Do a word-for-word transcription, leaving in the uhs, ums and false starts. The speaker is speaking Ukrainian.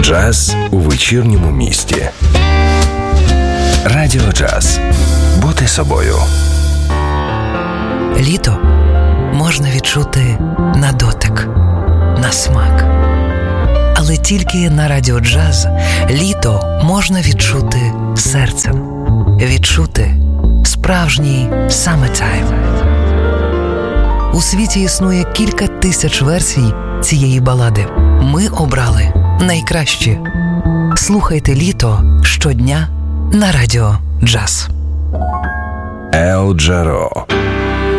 Джаз у вечірньому місті. Радіо Джаз. Бути собою. Літо можна відчути на дотик, на смак. Але тільки на Радіо Джаз літо можна відчути серцем. Відчути справжній summertime. У світі існує кілька тисяч версій цієї балади. Ми обрали найкращі. Слухайте літо щодня на Радіо Джаз. Ел Джаро.